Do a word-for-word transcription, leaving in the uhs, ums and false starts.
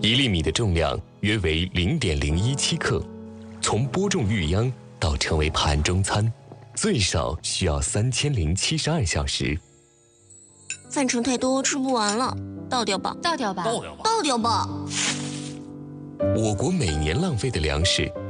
一粒米的重量约为零点零一七克，从播种育秧到成为盘中餐，最少需要三千零七十二小时。 饭盛太多，吃不完了，倒掉吧， 倒掉吧， 倒掉吧， 倒掉吧。 我国每年浪费的粮食